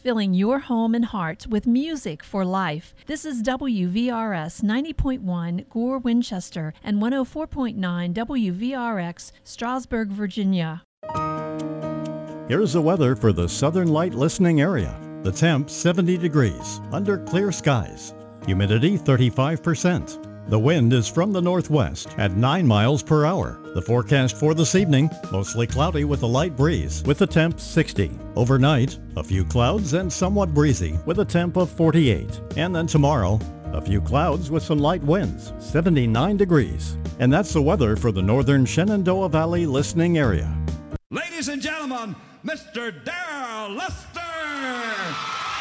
filling your home and heart with music for life. This is WVRS 90.1 Gore, Winchester, and 104.9 WVRX, Strasburg, Virginia. Here's the weather for the Southern Light listening area. The temp 70 degrees, under clear skies. Humidity 35%. The wind is from the northwest at 9 miles per hour. The forecast for this evening, mostly cloudy with a light breeze, with a temp 60. Overnight, a few clouds and somewhat breezy, with a temp of 48. And then tomorrow, a few clouds with some light winds, 79 degrees. And that's the weather for the northern Shenandoah Valley listening area. Ladies and gentlemen, Mr. Darrell Lester!